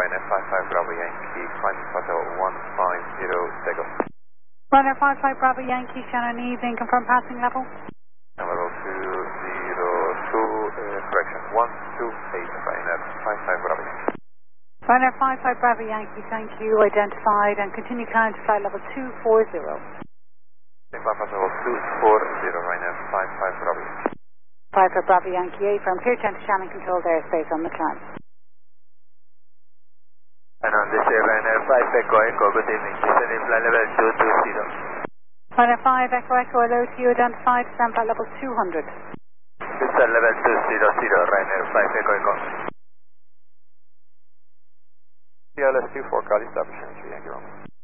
Ryanair 55 Bravo Yankee, climbing plateau 150, take off. Ryanair 55 Bravo Yankee, Shannon evening, confirm passing level. Level 202, correction, 128, Ryanair 55 Bravo Yankee. Ryanair 55 Bravo Yankee, thank you, identified, and continue climb to flight level 240. Climb level 240, Ryanair 55 Bravo Yankee. 55 Bravo Yankee, A firm, clear 10 to Shannon, controlled airspace on the climb. And on this Ryanair 5 Echo Echo, good evening, descending flight level 220. Ryanair 5 Echo Echo, hello to you, identified, stand flight level 200. Descend level 200, Ryanair 5 Echo Echo. CLS 24, call establishment 3 Yankee Romeo.